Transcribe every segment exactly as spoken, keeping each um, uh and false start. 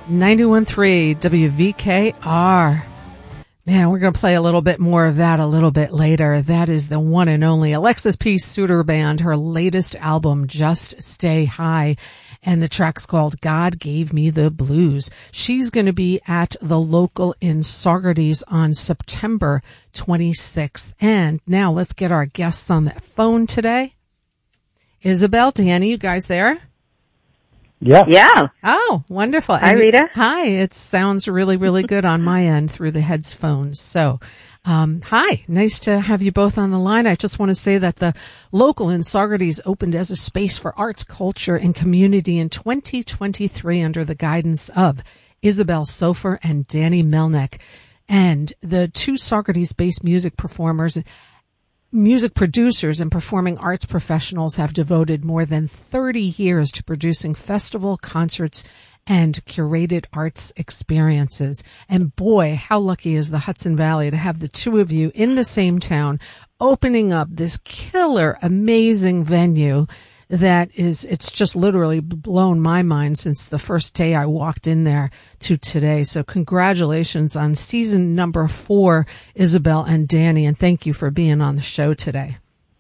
ninety-one point three W V K R. Man, we're going to play a little bit more of that a little bit later. That is the one and only Alexis P. Suter Band, her latest album, Just Stay High. And the track's called God Gave Me the Blues. She's going to be at the Local in Saugerties on September twenty-sixth. And now let's get our guests on the phone today. Isabel, Danny, you guys there? Yeah. Yeah. Oh, wonderful. Hi, and Rita. Hi. It sounds really, really good on my end through the headphones. So, um, hi. Nice to have you both on the line. I just want to say that the Local in Saugerties opened as a space for arts, culture, and community in twenty twenty-three under the guidance of Isabel Sofer and Danny Melnick. And the two Saugerties-based music performers Music producers and performing arts professionals have devoted more than thirty years to producing festival concerts and curated arts experiences. And boy, how lucky is the Hudson Valley to have the two of you in the same town opening up this killer, amazing venue that is, it's just literally blown my mind since the first day I walked in there to today. So congratulations on season number four, Isabel and Danny, and thank you for being on the show today.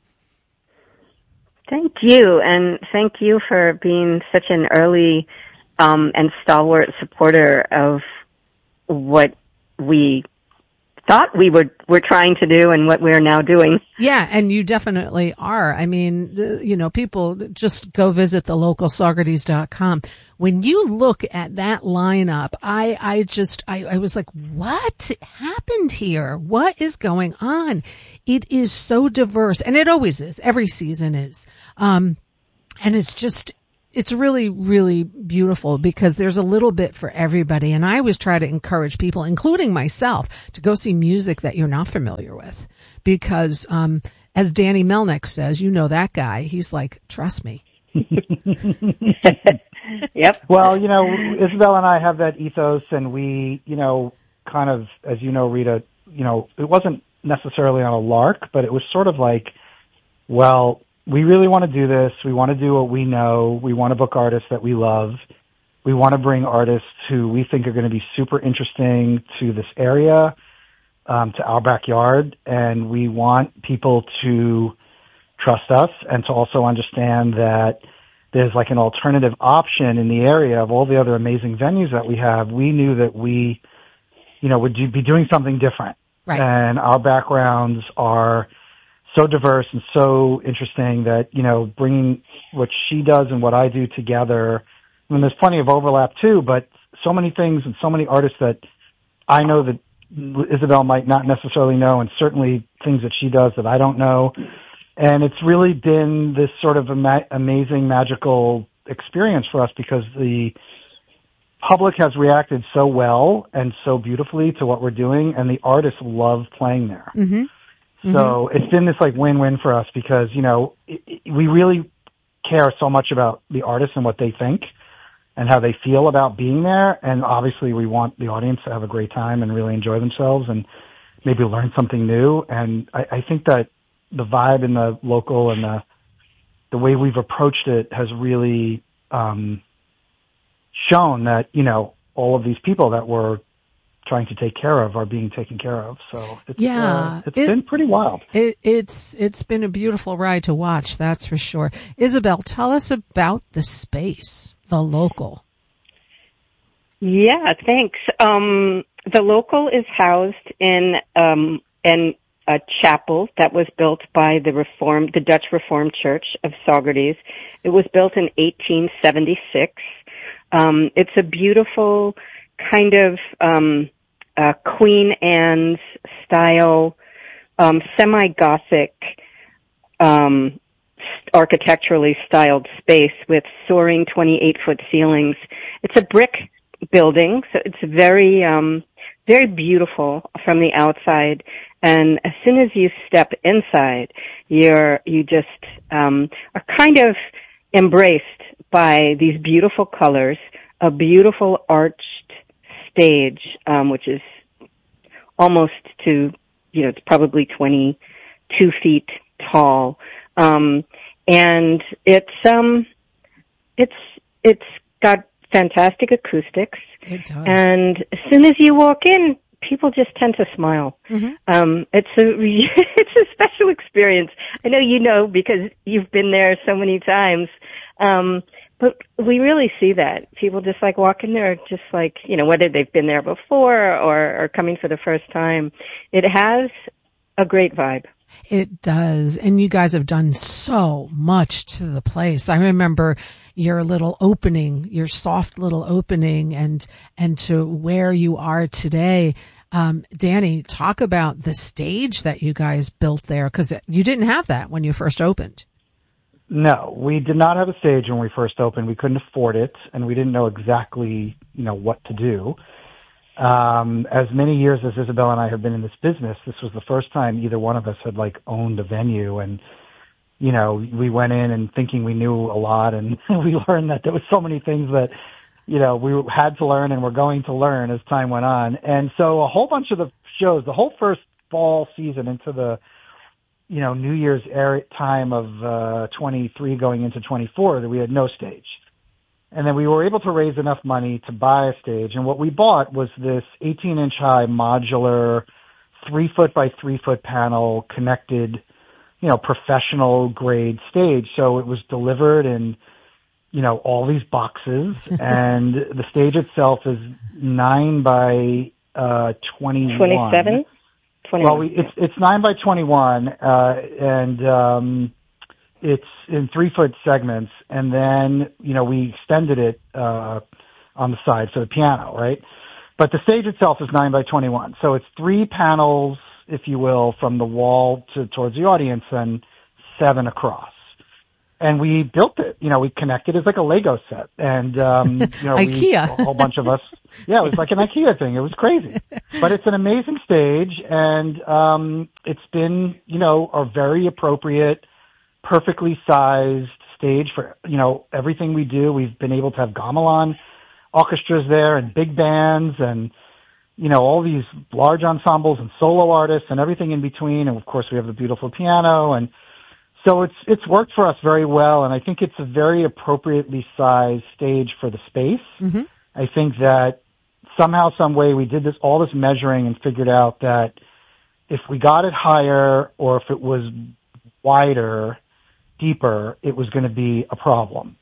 Thank you, and thank you for being such an early um, and stalwart supporter of what we thought we were, were trying to do and what we're now doing. Yeah, and you definitely are. I mean, you know, people just go visit the local saugerties dot com. When you look at that lineup, I, I just, I, I was like, what happened here? What is going on? It is so diverse, and it always is. Every season is. Um, and it's just, it's really, really beautiful because there's a little bit for everybody. And I always try to encourage people, including myself, to go see music that you're not familiar with. Because, um, as Danny Melnick says, you know that guy. He's like, trust me. Yep. Well, you know, Isabel and I have that ethos, and we, you know, kind of, as you know, Rita, you know, it wasn't necessarily on a lark, but it was sort of like, well, we really want to do this. We want to do what we know. We want to book artists that we love. We want to bring artists who we think are going to be super interesting to this area, um, to our backyard. And we want people to trust us and to also understand that there's like an alternative option in the area of all the other amazing venues that we have. We knew that we, you know, would be doing something different. Right. And our backgrounds are so diverse and so interesting that, you know, bringing what she does and what I do together, I mean, there's plenty of overlap too, but so many things and so many artists that I know that Isabel might not necessarily know, and certainly things that she does that I don't know. And it's really been this sort of ama- amazing, magical experience for us because the public has reacted so well and so beautifully to what we're doing, and the artists love playing there. Mm-hmm. So mm-hmm. it's been this like win-win for us because, you know, it, it, we really care so much about the artists and what they think and how they feel about being there. And obviously we want the audience to have a great time and really enjoy themselves and maybe learn something new. And I, I think that the vibe in the local and the, the way we've approached it has really, um, shown that, you know, all of these people that we're trying to take care of are being taken care of. So it's, yeah, uh, it's it, been pretty wild. It, it's, it's been a beautiful ride to watch. That's for sure. Isabel, tell us about the space, the local. Yeah, thanks. Um, the local is housed in, um, in a chapel that was built by the Reform, the Dutch Reformed Church of Saugerties. It was built in eighteen seventy-six. Um, it's a beautiful kind of um, uh, Queen Anne's style, um, semi-Gothic, um, architecturally styled space with soaring twenty-eight foot ceilings. It's a brick building, so it's very, um, very beautiful from the outside. And as soon as you step inside, you're you just um, are kind of embraced by these beautiful colors, a beautiful arched stage, um, which is almost to, you know, it's probably twenty-two feet tall. Um, and it's, um, it's, it's got fantastic acoustics. It does. And as soon as you walk in, people just tend to smile. Mm-hmm. Um, it's a it's a special experience. I know you know because you've been there so many times. Um, but we really see that people just like walk in there, just like you know whether they've been there before or are coming for the first time. It has a great vibe. It does. And you guys have done so much to the place. I remember your little opening, your soft little opening and, and to where you are today. Um, Danny, talk about the stage that you guys built there because you didn't have that when you first opened. No, we did not have a stage when we first opened. We couldn't afford it and we didn't know exactly, you know, what to do. Um, as many years as Isabel and I have been in this business, this was the first time either one of us had like owned a venue. And, you know, we went in and thinking we knew a lot and we learned that there was so many things that, you know, we had to learn and we're going to learn as time went on. And so a whole bunch of the shows, the whole first fall season into the, you know, New Year's era time of, uh, twenty-three going into twenty-four that we had no stage. And then we were able to raise enough money to buy a stage. And what we bought was this eighteen inch high modular three foot by three foot panel connected, you know, professional grade stage. So it was delivered in, you know, all these boxes and the stage itself is nine by, uh, twenty-one. twenty-seven? twenty-one. Well, we, it's, it's nine by twenty-one, uh, and, um, it's in three foot segments, and then, you know, we extended it, uh, on the side for the piano, right? But the stage itself is nine by twenty-one. So it's three panels, if you will, from the wall to, towards the audience and seven across. And we built it, you know, we connected. It's like a Lego set. And, um, you know, we, IKEA. a whole bunch of us, yeah, it was like an IKEA thing. It was crazy, but it's an amazing stage. And, um, it's been, you know, a very appropriate, perfectly sized stage for, you know, everything we do. We've been able to have gamelan orchestras there and big bands and, you know, all these large ensembles and solo artists and everything in between. And of course we have the beautiful piano. And so it's, it's worked for us very well. And I think it's a very appropriately sized stage for the space. Mm-hmm. I think that somehow, some way we did this, all this measuring and figured out that if we got it higher or if it was wider, deeper, it was going to be a problem.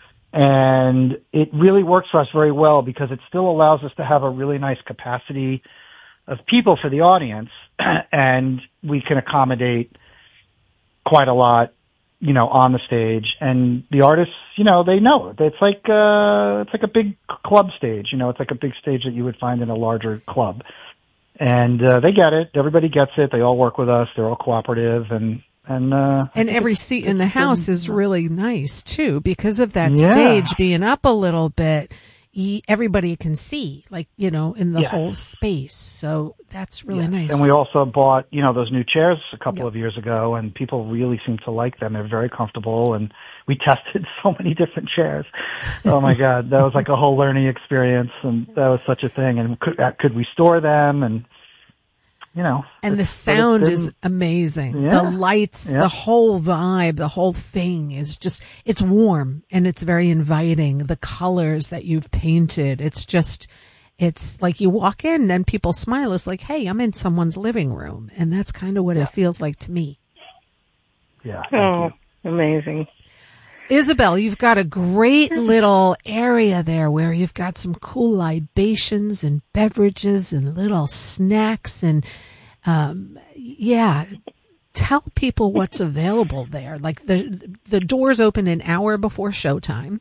And it really works for us very well because it still allows us to have a really nice capacity of people for the audience and we can accommodate quite a lot, you know, on the stage. And the artists, you know, they know it. It's like, uh, it's like a big club stage, you know, it's like a big stage that you would find in a larger club. And, uh, they get it. Everybody gets it. They all work with us. They're all cooperative and, And, uh, and every seat in the house is really nice too, because of that yeah. stage being up a little bit. Everybody can see, like, you know, in the yes. whole space. So that's really yes. nice. And we also bought, you know, those new chairs a couple yep. of years ago and people really seem to like them. They're very comfortable and we tested so many different chairs. Oh my God. That was like a whole learning experience and that was such a thing. And could, could we store them? And, you know, and the sound is amazing. Yeah, the lights, yeah. the whole vibe, the whole thing is just, it's warm and it's very inviting. The colors that you've painted, it's just, it's like you walk in and people smile. It's like, hey, I'm in someone's living room. And that's kind of what yeah. it feels like to me. Yeah. Oh, amazing. Isabel, you've got a great little area there where you've got some cool libations and beverages and little snacks and, um, yeah, tell people what's available there. Like the, the doors open an hour before showtime.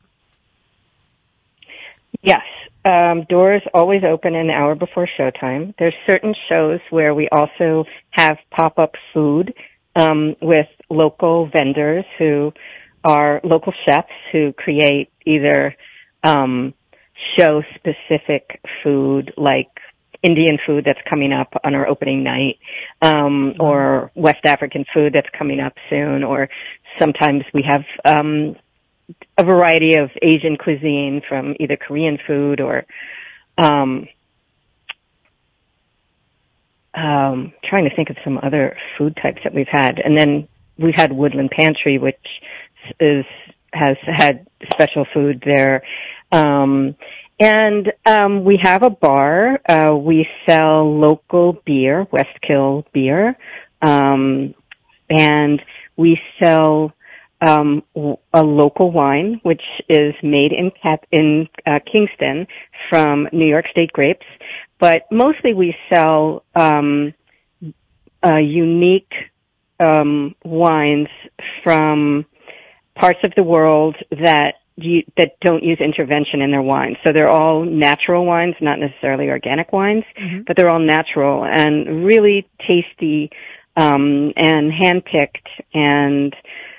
Yes. Um, doors always open an hour before showtime. There's certain shows where we also have pop-up food, um, with local vendors who are local chefs who create either um, show-specific food, like Indian food that's coming up on our opening night, um, or West African food that's coming up soon, or sometimes we have um, a variety of Asian cuisine from either Korean food or um, um, trying to think of some other food types that we've had. And then we've had Woodland Pantry, which is has had special food there. Um, and um, we have a bar. Uh, we sell local beer, Westkill beer, um, and we sell um, a local wine, which is made in Cap- in uh, Kingston from New York State grapes. But mostly we sell um, uh, unique um, wines from parts of the world that you, that don't use intervention in their wines. So they're all natural wines, not necessarily organic wines, mm-hmm. but they're all natural and really tasty um, and handpicked. And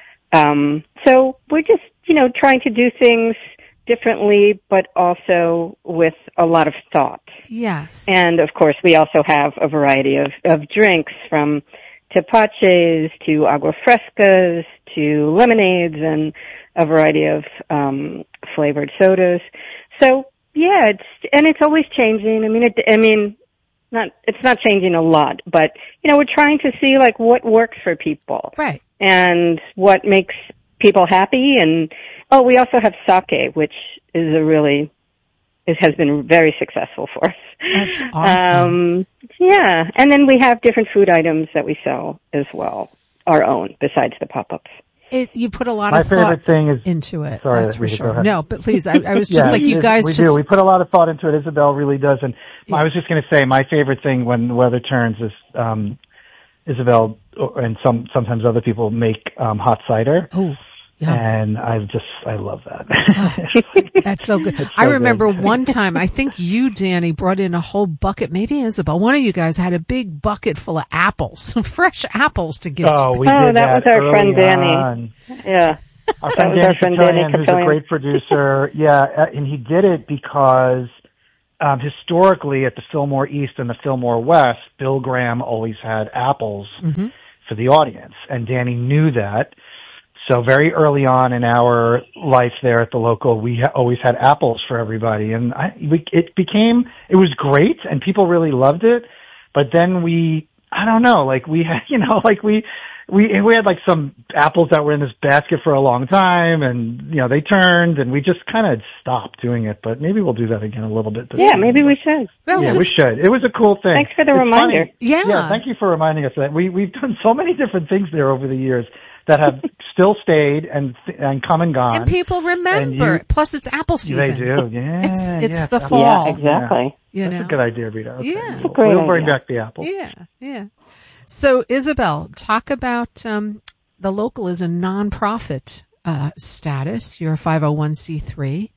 um, so we're just, you know, trying to do things differently, but also with a lot of thought. Yes. And of course, we also have a variety of, of drinks, from tepaches to agua frescas to lemonades and a variety of um flavored sodas. So yeah, it's and it's always changing. I mean, it, I mean, not it's not changing a lot, but you know, we're trying to see like what works for people, right, and what makes people happy. And oh, we also have sake, which is a really it has been very successful for us. That's awesome. Um, yeah, and then we have different food items that we sell as well, our own, besides the pop-ups. It, you put a lot My of thought favorite thing is, into it. Sorry, that's for Rita, sure. No, but please, I, I was yeah, just like you guys. We just... do. We put a lot of thought into it. Isabel really does. And yeah. I was just going to say, my favorite thing when the weather turns is um, Isabel and some sometimes other people make um, hot cider. Oh. Yeah. And I just, I love that. Oh, that's so good. So I remember good. one time, I think you, Danny, brought in a whole bucket, maybe Isabel, one of you guys had a big bucket full of apples, fresh apples to give oh, to we Oh, did that, that was our friend Danny. On. Yeah. Our friend Danny Capillion, who's a great producer. Yeah, and he did it because um, historically at the Fillmore East and the Fillmore West, Bill Graham always had apples mm-hmm. for the audience, and Danny knew that. So very early on in our life there at the local, we ha- always had apples for everybody, and I, we, it became, it was great, and people really loved it. But then we, I don't know, like we had, you know, like we, we, we had like some apples that were in this basket for a long time, and you know they turned, and we just kind of stopped doing it. But maybe we'll do that again a little bit. Yeah, maybe we should. Well, yeah, just, we should. It was a cool thing. Thanks for the it's reminder. Funny. Yeah, yeah. Thank you for reminding us that we we've done so many different things there over the years that have still stayed and and come and gone. And people remember. You, Plus, it's apple season. They do. Yeah, it's it's yeah, the fall. Yeah, exactly. Yeah. You That's know? a good idea, Rita. Okay. Yeah, we'll, great we'll bring idea. back the apple. Yeah, yeah. So, Isabel, talk about um, the local is a nonprofit uh, status. You're a five oh one c three,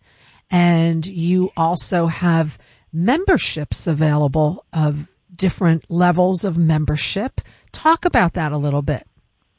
and you also have memberships available of different levels of membership. Talk about that a little bit.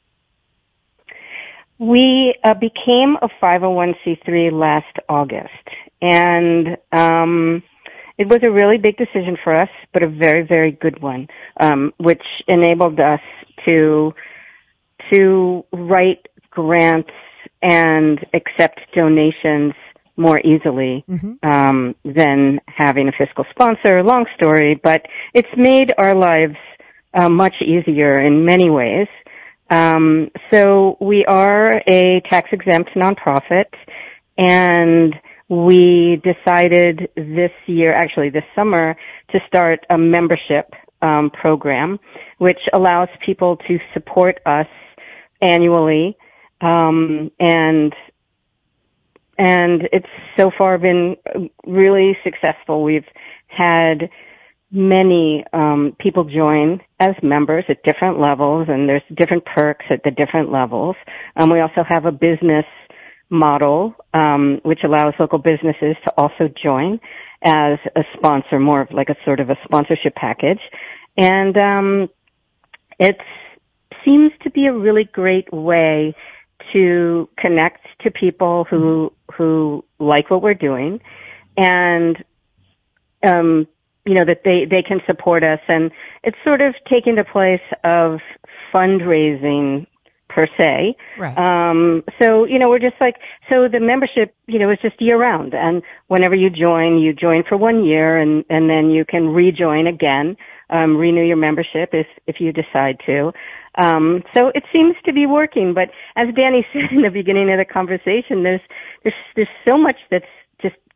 We uh, became a five oh one c three last August, and um, it was a really big decision for us, but a very, very good one, um, which enabled us to to write grants and accept donations more easily mm-hmm. um, than having a fiscal sponsor. Long story, but it's made our lives uh, much easier in many ways. Um, so we are a tax-exempt nonprofit, and we decided this year, actually this summer, to start a membership um, program, which allows people to support us annually, um, and and it's so far been really successful. We've had many um, people join as members at different levels, and there's different perks at the different levels. Um, we also have a business model, um, which allows local businesses to also join as a sponsor, more of like a sort of a sponsorship package. And um, it seems to be a really great way to connect to people who who like what we're doing, and um, you know, that they, they can support us. And it's sort of taken the place of fundraising per se. Right. Um, so, you know, we're just like, so the membership, you know, is just year round. And whenever you join, you join for one year, and, and then you can rejoin again, um, renew your membership if, if you decide to. Um, so it seems to be working. But as Danny said in the beginning of the conversation, there's, there's, there's so much that's just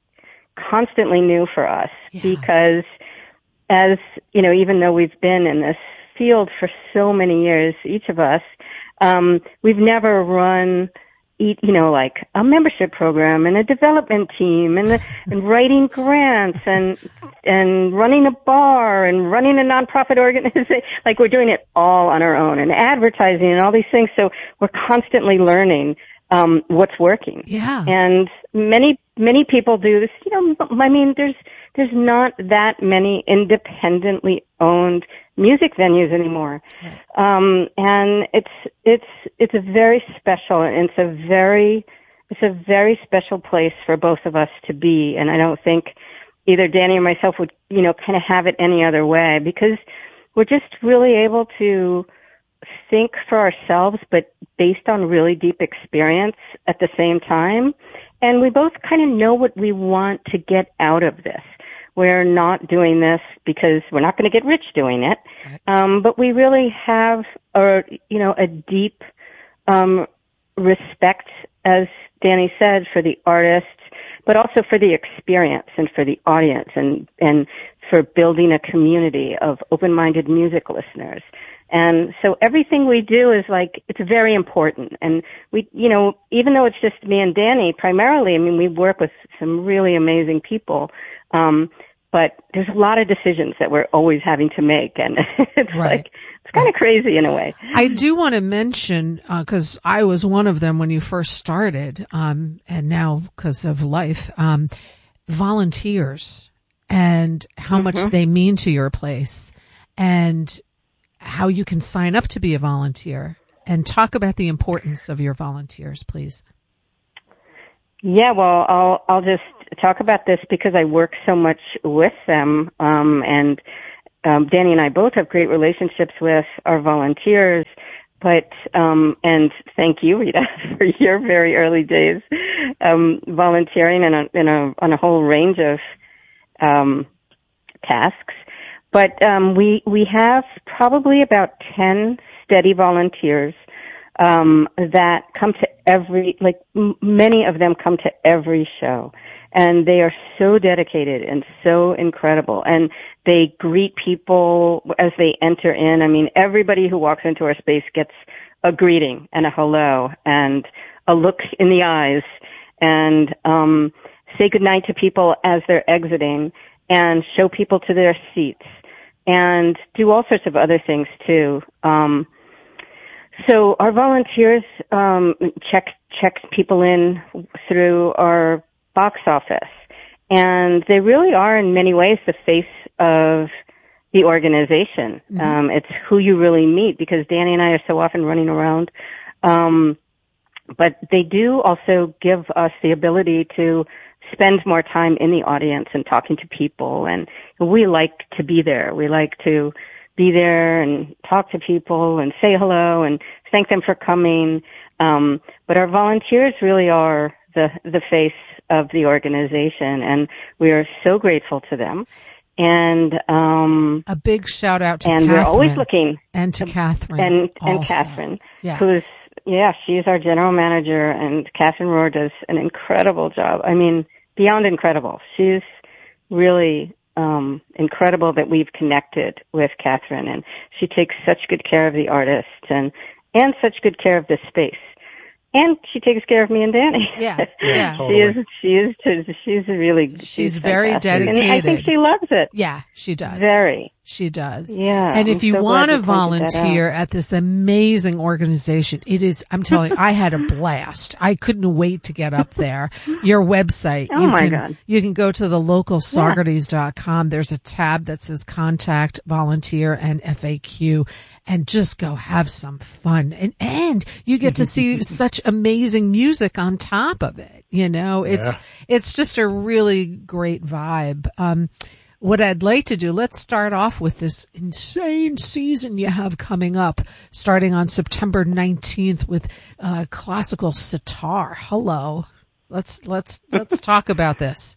constantly new for us yeah. because as, you know, even though we've been in this field for so many years, each of us, um, we've never run, you know, like a membership program and a development team and, and writing grants and, and running a bar and running a nonprofit organization. Like we're doing it all on our own and advertising and all these things. So we're constantly learning, um, what's working. Yeah. And many, many people do this, you know, I mean, there's, there's not that many independently owned music venues anymore. Right. Um, and it's, it's, it's a very special, and it's a very, it's a very special place for both of us to be. And I don't think either Danny or myself would, you know, kind of have it any other way, because we're just really able to think for ourselves, but based on really deep experience at the same time. And we both kind of know what we want to get out of this. We're not doing this because we're not going to get rich doing it. Um, but we really have a, you know, a deep, um, respect, as Danny said, for the artists, but also for the experience and for the audience and, and for building a community of open-minded music listeners. And so everything we do is like, it's very important. And we, you know, even though it's just me and Danny primarily, I mean, we work with some really amazing people. Um, but there's a lot of decisions that we're always having to make. And it's right. like, it's kind of crazy in a way. I do want to mention, uh, cause I was one of them when you first started, um, and now because of life, um, volunteers and how mm-hmm. much they mean to your place and how you can sign up to be a volunteer, and talk about the importance of your volunteers, please. Yeah, well, I'll, I'll just talk about this because I work so much with them. Um, and, um, Danny and I both have great relationships with our volunteers, but, um, and thank you, Rita, for your very early days, um, volunteering in a, in a, on a whole range of, um, tasks. But, um, we, we have probably about ten steady volunteers um, that come to every, like m- many of them come to every show, and they are so dedicated and so incredible, and they greet people as they enter in. I mean, everybody who walks into our space gets a greeting and a hello and a look in the eyes, and um, say goodnight to people as they're exiting, and show people to their seats, and do all sorts of other things too. Um, So our volunteers um, check check people in through our box office, and they really are in many ways the face of the organization. Mm-hmm. Um, it's who you really meet, because Danny and I are so often running around, um, but they do also give us the ability to spend more time in the audience and talking to people, and we like to be there. We like to be there and talk to people and say hello and thank them for coming. Um, but our volunteers really are the, the face of the organization, and we are so grateful to them. And, um, a big shout out to and Catherine. we're always looking. And to Catherine. And, and also. Catherine, yes. who's, yeah, she's our general manager, and Catherine Rohr does an incredible job. I mean, beyond incredible. She's really, um, incredible that we've connected with Catherine, and she takes such good care of the artists and, and such good care of the space. And she takes care of me and Danny. Yeah, yeah. She is, she is, she's really, she's, she's very fantastic. dedicated. And I think she loves it. Yeah, she does. Very. She does. Yeah. And if I'm you so want glad to you pointed that volunteer out. at this amazing organization, it is, I'm telling you, I had a blast. I couldn't wait to get up there. Your website. Oh you my can, God. You can go to the local saugerties dot com. There's a tab that says contact, volunteer, and F A Q, and just go have some fun. And, and you get to see such amazing music on top of it. You know, it's, yeah. it's just a really great vibe. Um, What I'd like to do, let's start off with this insane season you have coming up, starting on September nineteenth with uh, classical sitar. Hello, let's let's let's talk about this.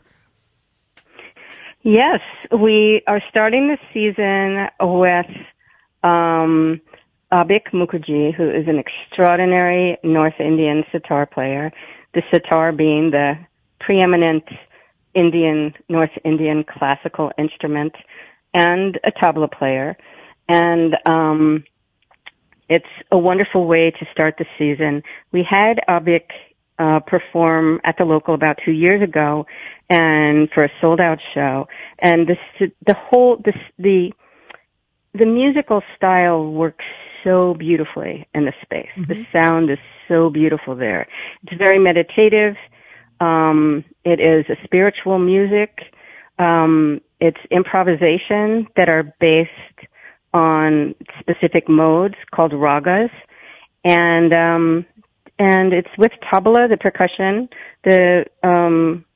Yes, we are starting the season with um, Abik Mukherjee, who is an extraordinary North Indian sitar player. The sitar being the preeminent Indian, North Indian classical instrument and a tabla player. And um, it's a wonderful way to start the season. We had Abik uh, perform at the local about two years ago, and for a sold-out show. And this, the whole, this, the the musical style works so beautifully in the space. Mm-hmm. The sound is so beautiful there. It's very meditative. Um, it is a spiritual music. Um, it's improvisation that are based on specific modes called ragas, and um, and it's with tabla, the percussion, the um,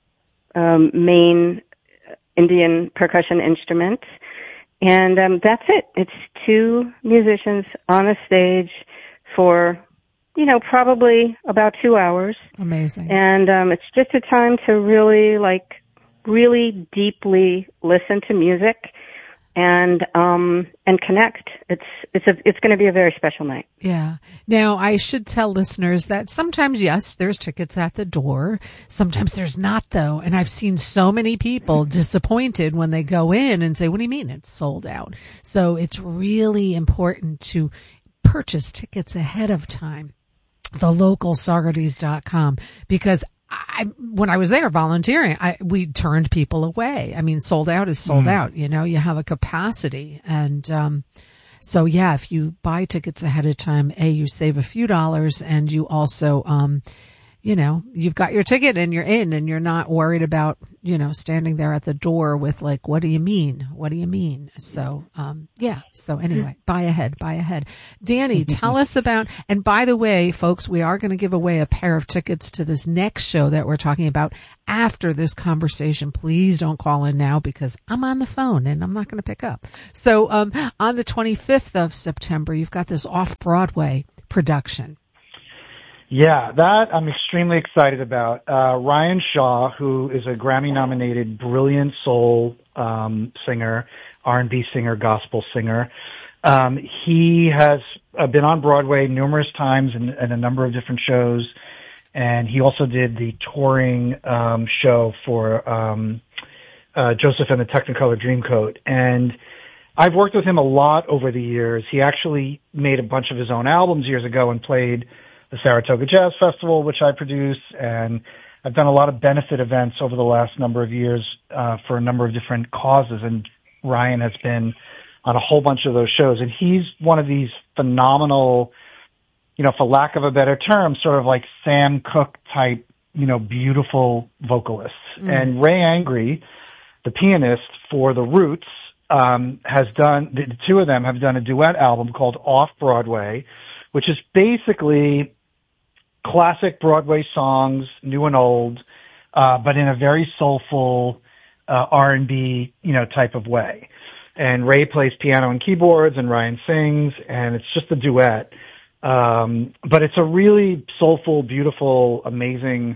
um, main Indian percussion instrument, and um, that's it. It's two musicians on a stage for, you know, probably about two hours. Amazing. And um, it's just a time to really, like, really deeply listen to music and um and connect. It's it's a it's going to be a very special night. Yeah. Now, I should tell listeners that sometimes, yes, there's tickets at the door. Sometimes there's not, though. And I've seen so many people disappointed when they go in and say, "What do you mean it's sold out?" So it's really important to purchase tickets ahead of time. the local Saugerties dot com, because I, when I was there volunteering, I, we turned people away. I mean, sold out is sold mm. out. You know, you have a capacity. And, um, so yeah, if you buy tickets ahead of time, A, you save a few dollars, and you also, um, you know, you've got your ticket and you're in, and you're not worried about, you know, standing there at the door with like, what do you mean? What do you mean? So, um, yeah. So anyway, buy ahead, buy ahead. Danny, tell us about, and by the way, folks, we are going to give away a pair of tickets to this next show that we're talking about after this conversation. Please don't call in now, because I'm on the phone and I'm not going to pick up. So, um, on the twenty-fifth of September, you've got this off-Broadway production. Yeah, that I'm extremely excited about. Uh, Ryan Shaw, who is a Grammy-nominated brilliant soul um, singer, R and B singer, gospel singer, um, he has uh, been on Broadway numerous times in, in a number of different shows, and he also did the touring um, show for um, uh, Joseph and the Technicolor Dreamcoat. And I've worked with him a lot over the years. He actually made a bunch of his own albums years ago and played the Saratoga Jazz Festival, which I produce, and I've done a lot of benefit events over the last number of years uh, for a number of different causes, and Ryan has been on a whole bunch of those shows, and he's one of these phenomenal, you know, for lack of a better term, sort of like Sam Cooke type, you know, beautiful vocalists. Mm. And Ray Angry, the pianist for The Roots, um, has done, the two of them have done a duet album called Off Broadway, which is basically classic Broadway songs, new and old, uh, but in a very soulful uh, R and B, you know, type of way. And Ray plays piano and keyboards, and Ryan sings, and it's just a duet. Um, but it's a really soulful, beautiful, amazing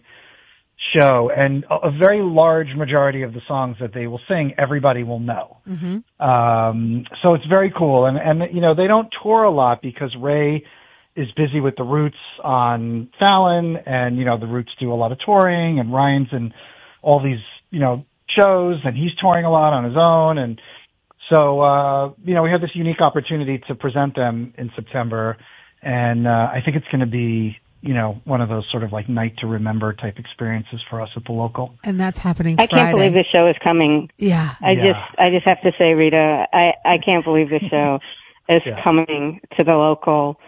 show, and a, a very large majority of the songs that they will sing, everybody will know. Mm-hmm. Um, so it's very cool, and and you know, they don't tour a lot because Ray is busy with the Roots on Fallon, and, you know, the Roots do a lot of touring, and Ryan's in all these, you know, shows, and he's touring a lot on his own. And so, uh, you know, we had this unique opportunity to present them in September, and uh, I think it's going to be, you know, one of those sort of like night to remember type experiences for us at the local. And that's happening I Friday. can't believe this show is coming. Yeah. I yeah. just, I just have to say, Rita, I, I can't believe this show is yeah. coming to the local.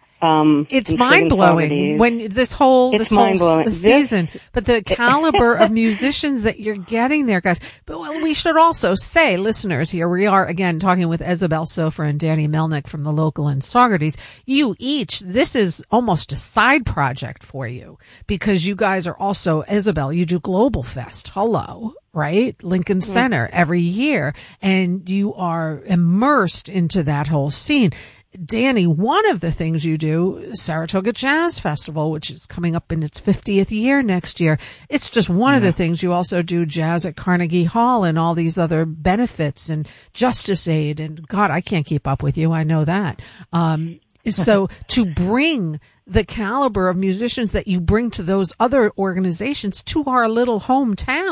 Um, it's mind blowing when this whole it's this whole season, this, but the caliber of musicians that you're getting there, guys. But well, we should also say, listeners, here we are again talking with Isabel Sofer and Danny Melnick from the local in Saugerties. You each, this is almost a side project for you, because you guys are also, Isabel, you do Global Fest. Hello. Right? Lincoln mm-hmm. Center every year, and you are immersed into that whole scene. Danny, one of the things you do, Saratoga Jazz Festival, which is coming up in its fiftieth year next year. It's just one yeah. of the things. You also do jazz at Carnegie Hall and all these other benefits and Justice Aid. And God, I can't keep up with you. I know that. Um, so to bring the caliber of musicians that you bring to those other organizations to our little hometown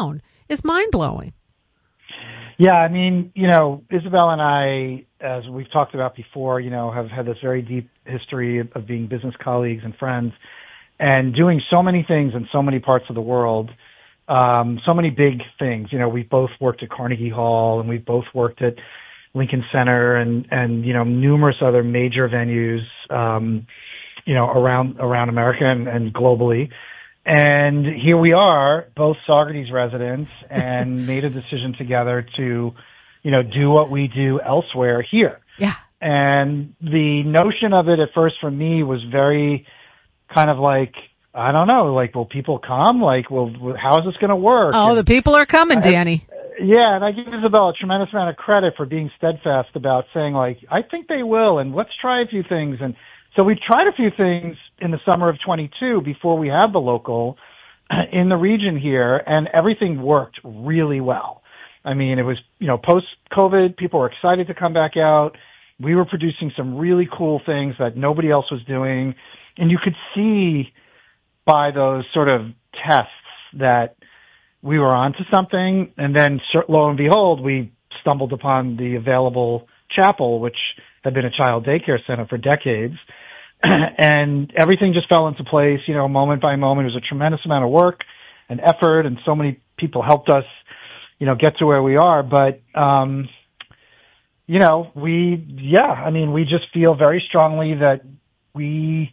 is mind-blowing. Yeah, I mean, you know, Isabel and I, as we've talked about before, you know, have had this very deep history of, of being business colleagues and friends and doing so many things in so many parts of the world, um, so many big things. You know, we both worked at Carnegie Hall and we both worked at Lincoln Center and, and, you know, numerous other major venues, um, you know, around, around America and, and globally. And here we are, both Saugerties residents, and made a decision together to, you know, do what we do elsewhere here. Yeah. And the notion of it at first for me was very kind of like, I don't know, like, will people come? Like, well, how is this going to work? Oh, and the people are coming, Danny. I, yeah, and I give Isabel a tremendous amount of credit for being steadfast about saying, like, I think they will, and let's try a few things. And so we tried a few things in the summer of twenty-two before we had the local in the region here, and everything worked really well. I mean, it was, you know, post-COVID, people were excited to come back out. We were producing some really cool things that nobody else was doing, and you could see by those sort of tests that we were onto something, and then lo and behold, we stumbled upon the available chapel, which had been a child daycare center for decades. And everything just fell into place, you know, moment by moment. It was a tremendous amount of work and effort, and so many people helped us, you know, get to where we are. But, um, you know, we, yeah, I mean, we just feel very strongly that we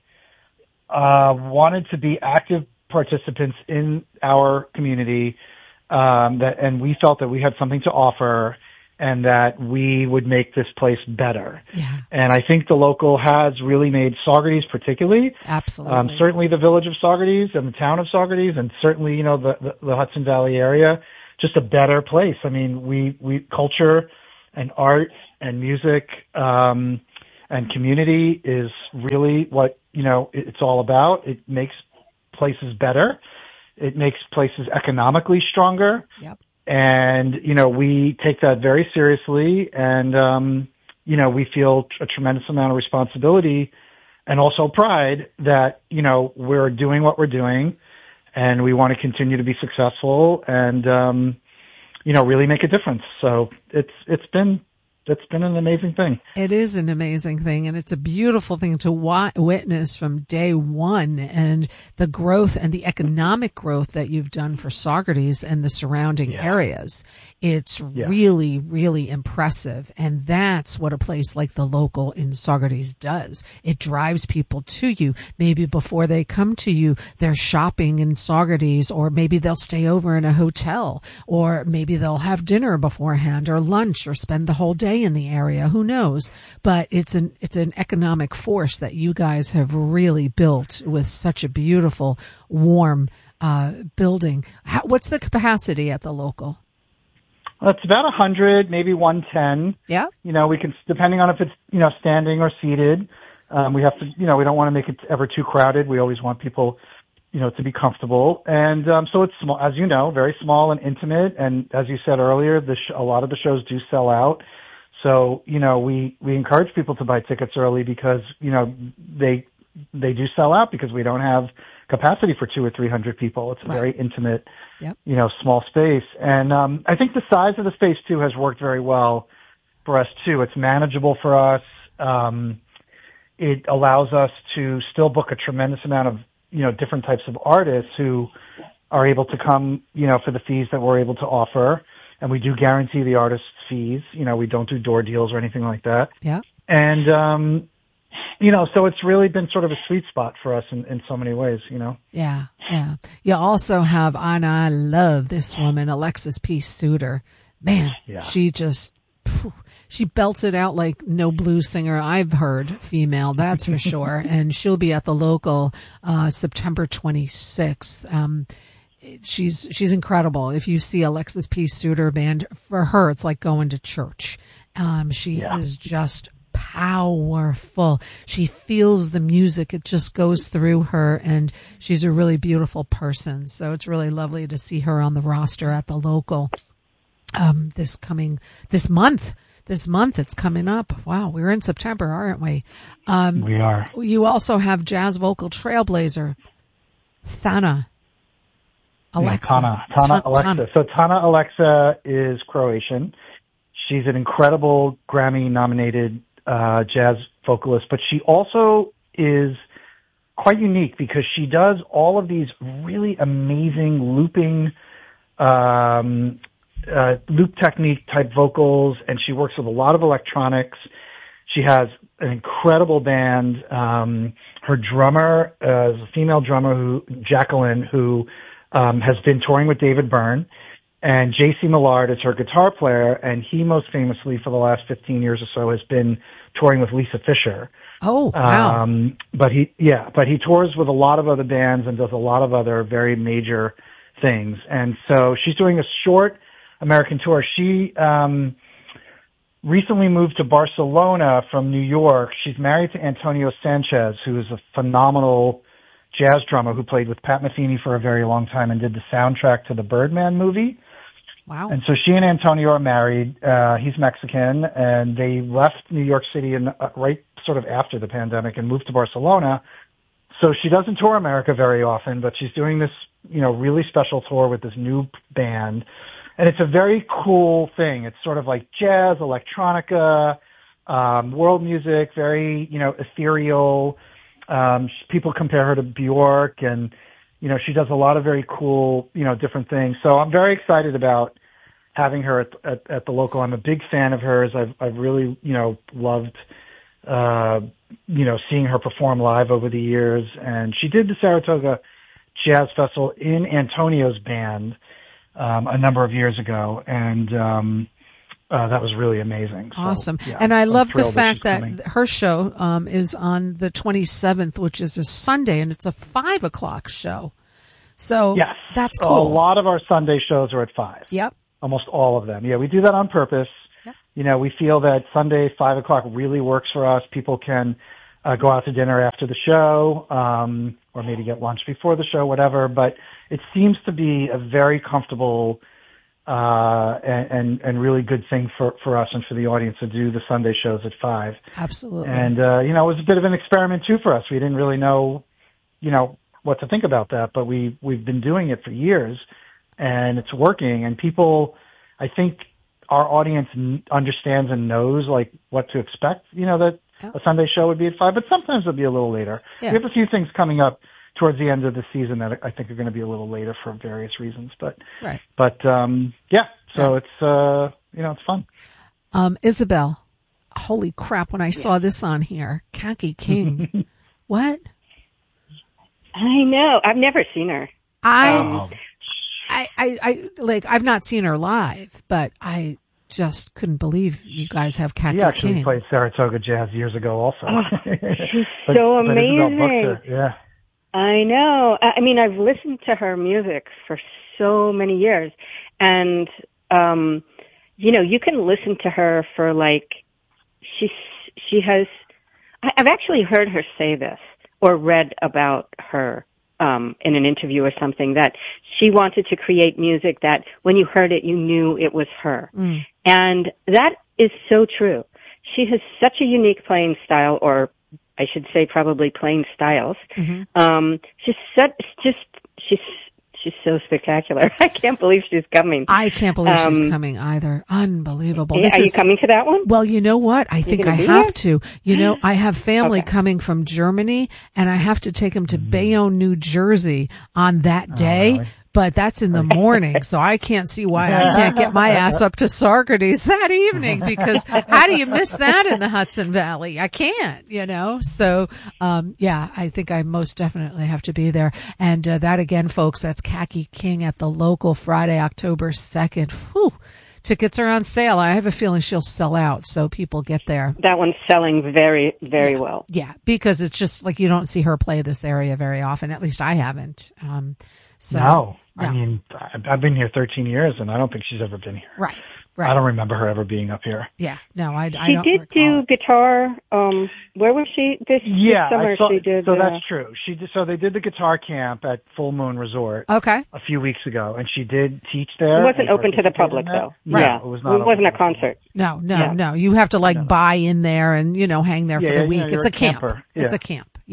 uh, wanted to be active participants in our community, um, that, and we felt that we had something to offer, and that we would make this place better. Yeah. And I think the local has really made Saugerties particularly. Absolutely. Um, certainly the village of Saugerties and the town of Saugerties, and certainly, you know, the, the, the Hudson Valley area, just a better place. I mean, we, we, culture and art and music, um, and community is really what, you know, it, it's all about. It makes places better. It makes places economically stronger. Yep. And, you know, we take that very seriously, and, um, you know, we feel a tremendous amount of responsibility and also pride that, you know, we're doing what we're doing, and we want to continue to be successful and, um, you know, really make a difference. So it's, it's been, it's been an amazing thing. It is an amazing thing, and it's a beautiful thing to wa- witness from day one, and the growth and the economic growth that you've done for Saugerties and the surrounding Yeah. areas. It's Yeah. really, really impressive, and that's what a place like the local in Saugerties does. It drives people to you. Maybe before they come to you, they're shopping in Saugerties, or maybe they'll stay over in a hotel, or maybe they'll have dinner beforehand or lunch, or spend the whole day in the area. Who knows? But it's an it's an economic force that you guys have really built with such a beautiful, warm uh, building. How, what's the capacity at the local? Well, it's about a hundred, maybe one ten. Yeah. You know, we can, depending on if it's, you know, standing or seated. Um, we have to, you know, we don't want to make it ever too crowded. We always want people, you know, to be comfortable. And um, so it's small, as you know, very small and intimate. And as you said earlier, the sh- a lot of the shows do sell out. So, you know, we, we encourage people to buy tickets early because, you know, they, they do sell out because we don't have capacity for two or three hundred people. It's a Right. very intimate, Yep. you know, small space. And, um, I think the size of the space too has worked very well for us too. It's manageable for us. Um, it allows us to still book a tremendous amount of, you know, different types of artists who are able to come, you know, for the fees that we're able to offer. And we do guarantee the artist's fees. You know, we don't do door deals or anything like that. Yeah. And, um, you know, so it's really been sort of a sweet spot for us in, in so many ways, you know. Yeah. Yeah. You also have, and I love this woman, Alexis P. Suter. Man, Yeah. she just, phew, she belts it out like no blues singer I've heard, female, that's for sure. And she'll be at the local, uh, September twenty-sixth. Um, She's she's incredible. If you see Alexis P. Suter band, for her, it's like going to church. Um, she Yeah. is just powerful. She feels the music. It just goes through her, and she's a really beautiful person. So it's really lovely to see her on the roster at the local um, this coming, this month. This month it's coming up. Wow, we're in September, aren't we? Um, We are. You also have jazz vocal trailblazer, Thana. Alexa. Yeah, Tana. Tana Ta- Alexa. Tana. So Tana Alexa is Croatian. She's an incredible Grammy-nominated uh, jazz vocalist, but she also is quite unique because she does all of these really amazing looping, um, uh, loop technique type vocals, and she works with a lot of electronics. She has an incredible band. Um, her drummer uh, is a female drummer, who Jacqueline, who um, has been touring with David Byrne, and J C Millard is her guitar player, and he most famously for the last fifteen years or so has been touring with Lisa Fischer. Oh, wow. Um, but he, yeah, but he tours with a lot of other bands and does a lot of other very major things. And so she's doing a short American tour. She, um, recently moved to Barcelona from New York. She's married to Antonio Sanchez, who is a phenomenal jazz drummer who played with Pat Metheny for a very long time and did the soundtrack to the Birdman movie. Wow. And so she and Antonio are married. Uh, he's Mexican, and they left New York City in, uh, right sort of after the pandemic and moved to Barcelona. So she doesn't tour America very often, but she's doing this, you know, really special tour with this new band. And it's a very cool thing. It's sort of like jazz, electronica, um, world music, very, you know, ethereal. Um, people compare her to Bjork, and, you know, she does a lot of very cool, you know, different things. So I'm very excited about having her at, at, at the local. I'm a big fan of hers. I've, I've really, you know, loved, uh, you know, seeing her perform live over the years. And she did the Saratoga Jazz Festival in Antonio's band, um, a number of years ago. And, um, Uh, that was really amazing. So, awesome. yeah, and I I'm love the thrilled fact that, that, she's coming. her show um, is on the twenty-seventh, which is a Sunday, and it's a five o'clock show. So Yes. that's A cool. lot of our Sunday shows are at five. Yep. Almost all of them. Yeah, we do that on purpose. Yep. You know, we feel that Sunday, five o'clock really works for us. People can uh, go out to dinner after the show, um, or maybe get lunch before the show, whatever. But it seems to be a very comfortable uh, and, and, and really good thing for, for us and for the audience to do the Sunday shows at five. Absolutely. And, uh, you know, it was a bit of an experiment too for us. We didn't really know, you know, what to think about that, but we, we've been doing it for years and it's working. And people, I think our audience n- understands and knows like what to expect, you know, that Yeah. a Sunday show would be at five, but sometimes it'll be a little later. Yeah. We have a few things coming up towards the end of the season that I think are going to be a little later for various reasons, but, Right. but, um, yeah, so Yeah. it's, uh, you know, it's fun. Um, Isabel, holy crap, when I saw this on here, Khaki King. What? I know. I've never seen her. I, Um, I, I, I, like, I've not seen her live, but I just couldn't believe you guys have Khaki He actually King. played Saratoga Jazz years ago also. She's But- so but Isabel booked amazing. her, Yeah. I know. I I mean, I've listened to her music for so many years, and um, you know, you can listen to her for like she she has. I- I've actually heard her say this or read about her um, in an interview or something that she wanted to create music that when you heard it, you knew it was her, Mm. and that is so true. She has such a unique playing style, or I should say probably playing styles. Mm-hmm. Um, she's such, just, she's, she's so spectacular. I can't believe she's coming. I can't believe she's Um, coming either. Unbelievable. Yeah, This are you is, coming to that one? well, you know what? I think gonna I be have there? to. You know, I have family Okay. coming from Germany, and I have to take them to Bayonne, New Jersey on that day. really? But that's in the morning, so I can't see why I can't get my ass up to Saugerties that evening, because how do you miss that in the Hudson Valley? I can't, you know? So, um, yeah, I think I most definitely have to be there. And, uh, that again, folks, that's Khaki King at the local Friday, October second. Whew. Tickets are on sale. I have a feeling she'll sell out, so people get there. That one's selling very, very well. Yeah, because it's just like you don't see her play this area very often. At least I haven't. Um, so No. I no. mean, I- I've been here thirteen years and I don't think she's ever been here. right, right. I don't remember her ever being up here. Yeah, no, I, I She don't did recall do it. guitar. Um, where was she this, Yeah, this summer? I saw, she did. so uh, that's true. She did, so they did the guitar camp at Full Moon Resort Okay, a few weeks ago, and she did teach there. It wasn't and open to the participated public in that. though. No, Yeah, it was not. It wasn't open a to the public. concert. no, no, Yeah. no. You have to like No. buy in there and you know hang there Yeah, for yeah, the week. yeah, you're it's a a camp. camper. It's Yeah. a camp. Yeah,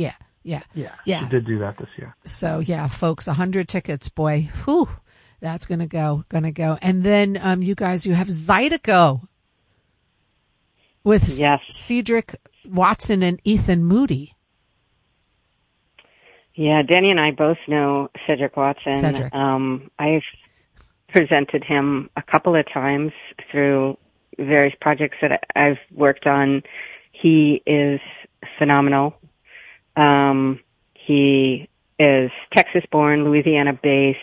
Yeah. Yeah, Yeah. she did do that this year. So yeah, folks, a hundred tickets, boy. Whew. That's going to go, going to go. And then, um, you guys, you have Zydeco with Yes. C- Cedric Watson and Ethan Moody. Yeah, Danny and I both know Cedric Watson. Cedric. Um, I've presented him a couple of times through various projects that I've worked on. He is phenomenal. Um, he is Texas-born, Louisiana-based,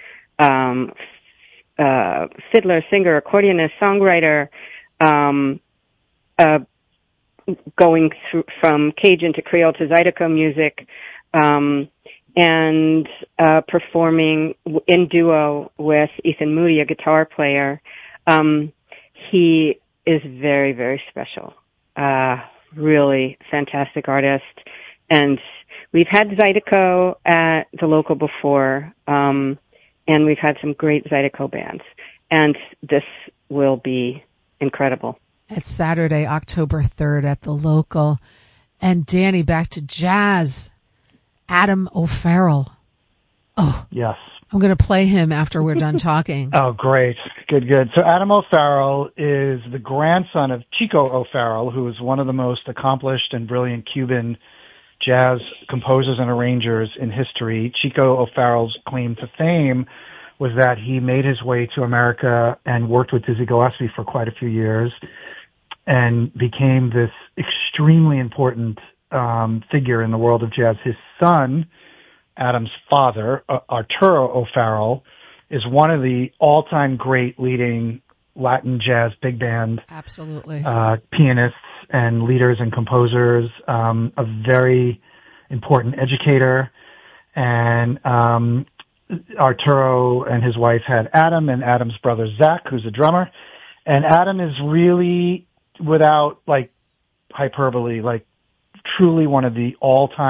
um, uh, fiddler, singer, accordionist, songwriter, um, uh, going through from Cajun to Creole to Zydeco music, um, and uh, performing in duo with Ethan Moody, a guitar player. Um, he is very, very special. Uh, really fantastic artist. And we've had Zydeco at the local before, um, and we've had some great Zydeco bands. And this will be incredible. It's Saturday, October third at the local. And Danny, back to jazz. Adam O'Farrell. Oh, Yes. I'm going to play him after we're done talking. Oh, great. Good, good. So Adam O'Farrell is the grandson of Chico O'Farrell, who is one of the most accomplished and brilliant Cuban jazz composers and arrangers in history. Chico O'Farrell's claim to fame was that he made his way to America and worked with Dizzy Gillespie for quite a few years and became this extremely important um, figure in the world of jazz. His son, Adam's father, uh, Arturo O'Farrell, is one of the all-time great leading Latin jazz big band Absolutely. uh, pianists and leaders and composers, um, a very important educator. And um, Arturo and his wife had Adam, and Adam's brother Zach, who's a drummer. And Adam is really, without like hyperbole, like truly one of the all-time